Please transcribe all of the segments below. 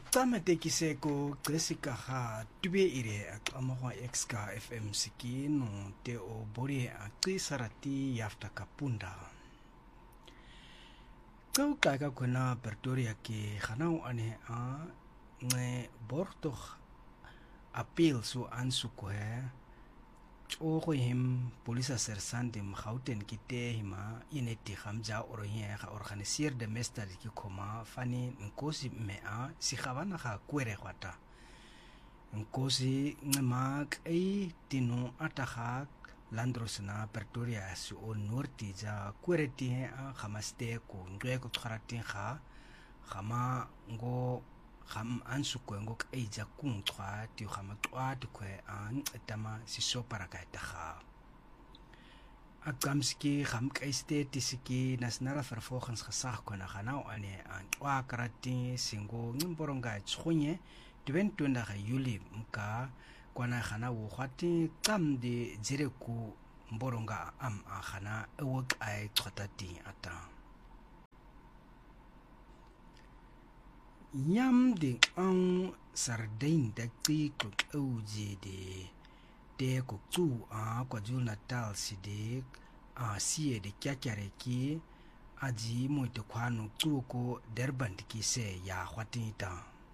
Tametekiseko Jessica ha tube ire akamawa exka FM siki no te o bori akti sarati yafta kapunda. Kau kaka kuna Pretoria ki hanau ane a nge bortoch appeal su ansuko he Ogo him polisa sersante mhauten kite hima ineti hamja orohie ha organiseer de mester ki koma fani nkosi mea si khawana ha kwere kwata nkosi ngemak tinu atahak landros na Pretoria su o norti ja kwereti a khamaste ko ngwe ko tharati kha khama ngo kham ansu ko ngok ja kung twa ti khama twa ti kwe an etama si so para ka ta kha akamski kham kaiste tisiki nasionale vervolgens gesag ko na ganau ane an twa karati singo ngimboronga tshunye 22 Julie mka kwana khana wo khati tsamdi jireku mboronga am a khana ewok ai tkhotati ata Yam ding ang sardain da kiko uji de ko tu a KwaZulu Natal sidik a sie de kyakyareki aji moite kwano tu ko Durban ki se ya khwatinta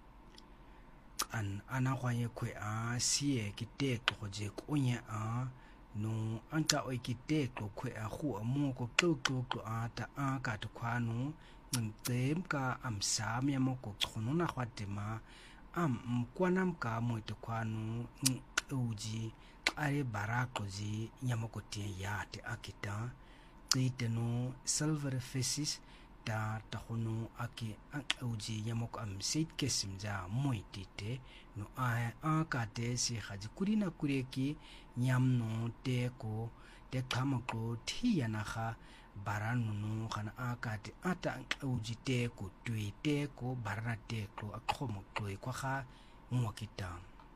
an ana khwaye kwe a sie ki te ko je kunya a no anka o ki te ko kwe a khu mo ko to a ta a ka to kwano ngem ka amsam ya moko khonona khwatima mkwanam ka moite kwanu uji are barakozi nyamoko tie yate akita qiteno silver faces ta khono aki uji nyamoko amsit kesimja moitite no a ka te si khaji kurina kureki nyamno te ko te khamako thiyana kha baranunu khana akati ata ujite ko tuite ko barate ko akhomo ko kwa kha mwakita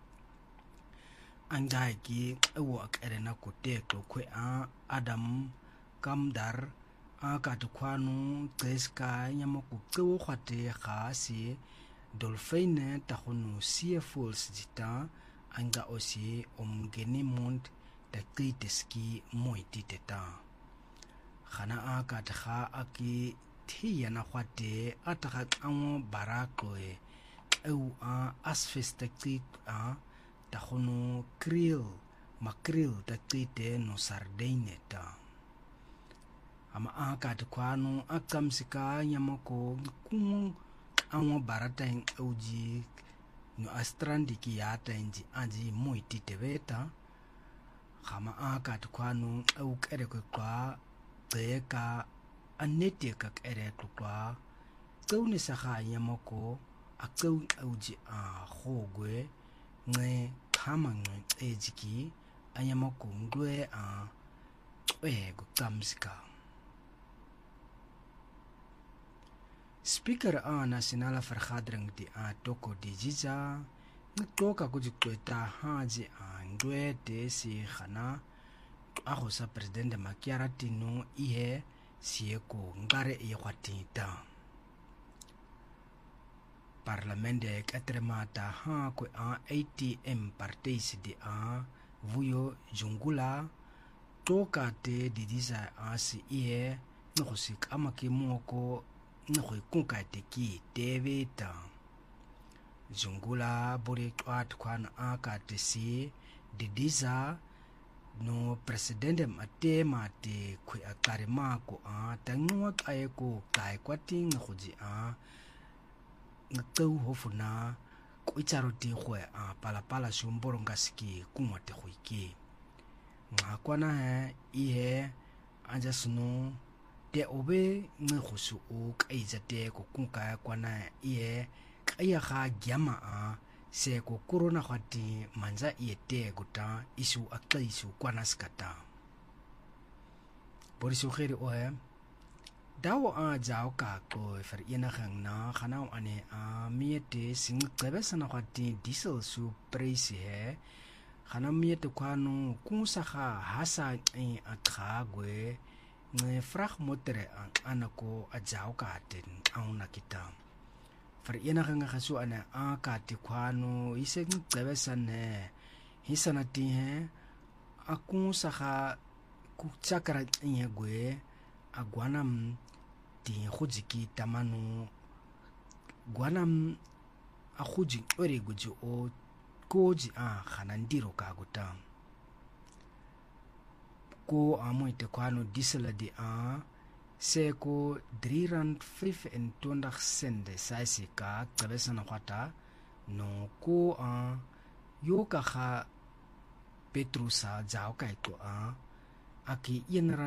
angai ki ewo akerena ko te ko kwe a Adam Kamdar akati kwanu Jessica nyamoko tsewo khate khasi Dolphine ta khono Sea Falls jita anga osi omgeni mond ta kriteski moititeta khana aka tha aki thiya na khwate ataka ango barakwe eu a asfestektik a ta khono makril ta tite no sardineta ama aka kwanu akamsika nyamoko kum ango barata en euji no astrandi ki yata inji anji moitite beta khama aka kwanu eu kere kwa ka anete ka ere kwa tsauni sa ga nyamoko a tsau auji a khogwe nge khama nge ejiki anyamoko ngwe a go tsamsika speaker a nasionale vergadering di a toko dijiza ngtoka kujikweta haji a ngwe de si khana ago sa president Makiara tino ihe sieko ngare e khwatinta parlamente katremata ha ko a ATM parties di a vuyo jungula toka te didisa asi ihe no sik amake moko no kunka te ki teveta jungula bore twat kwan aka te si didisa no presidente mate kwe akare mako a tangwa kae ko kai kwating khoji a ngtau hofuna ko icharoti khwe a pala shumboro ngaski kumate khoiki ngakwana he ihe anja suno te obe ngkhusu o kaijate ko kunka kwana ihe kaya ga gyama a se ko corona khati manja yete guta isu akaisu kwanaskata borisu khere oe dawo a jao ka ko fer ina khangna khana ane a miete sing qebesana khati diesel su price he khana miete kwanu kunsa kha hasa akhagwe nge frag motere anako a jao ka ten auna kita Vereniging geso ane akati kwano ise ngcebesane hisana tihe akusa ga kutsakara nyegwe agwanam ti khujiki tamanu gwanam akhuji ore guji o koji khana ndiro ka gutam ko amoite kwano diesel di seko 3.25 saisi ka tsabesana kwata no ko yoka kha petrusa jao ka ito aki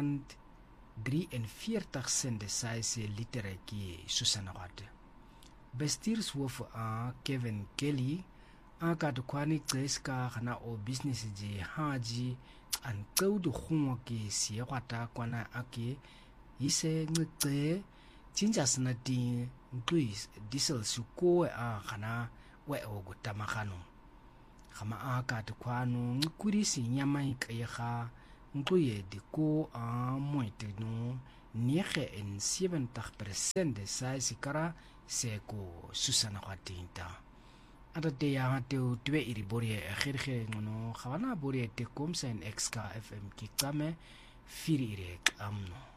1.43 saisi litere ki susana kwata bestuurshof Kevin Kelly ka kwani tseska khana o business ji haji an tsaudu khungwa ki siya kwata kwana aki ise ngce jinjasna ti ngui diesel suko khana we ogutama khano khama ka kwanu ngkurisi nyama ikaya ngui diko moite no niege en 70% de size kara seko susana kwatinta ada te ya te twe iri borie khirkhe ngono khawana borie te komsen xk fm ki tsame firi ire amno